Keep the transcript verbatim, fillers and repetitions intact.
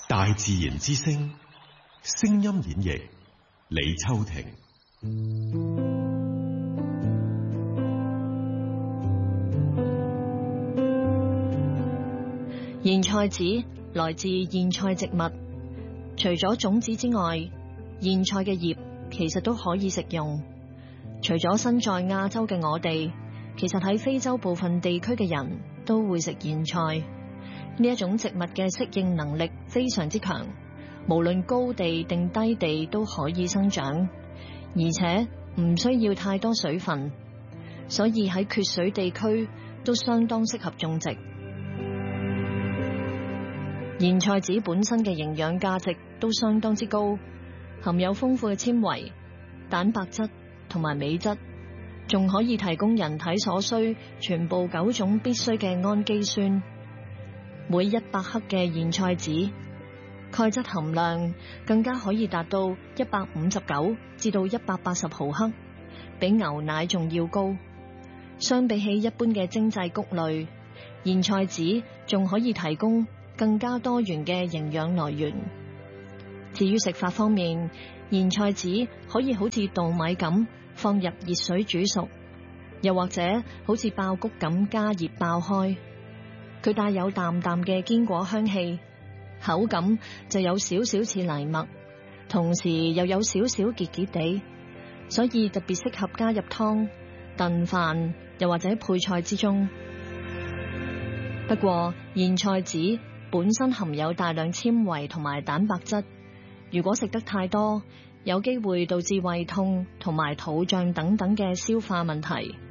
大自然之聲，聲音演繹，李秋婷。 莧菜籽來自莧菜植物，除咗種子之外，莧菜嘅葉其實都可以食用。除咗身在亞洲嘅我哋，其實喺非洲部分地區嘅人都會食莧菜。呢一種植物嘅適應能力非常之強，無論高地定低地都可以生長，而且唔需要太多水分，所以喺缺水地區都相當適合種植。莧菜籽本身嘅營養價值都相當之高，含有豐富嘅纖維、蛋白質同埋鎂質，仲可以提供人體所需全部九種必須嘅氨基酸。每一百克嘅莧菜籽，鈣質含量更加可以達到一百五十九至到一百八十毫克，比牛奶仲要高。相比起一般嘅精製穀類，莧菜籽仲可以提供更加多元嘅營養來源。至於食法方面，莧菜籽可以好似稻米咁放入熱水煮熟，又或者好似爆谷咁加熱爆開。佢帶有淡淡嘅堅果香氣，口感就有少少似藜麥，同時又有少少結結地，所以特別適合加入湯、燉飯又或者配菜之中。不過莧菜籽本身含有大量纖維同埋蛋白質，如果食得太多，有機會導致胃痛同埋肚脹等等嘅消化問題。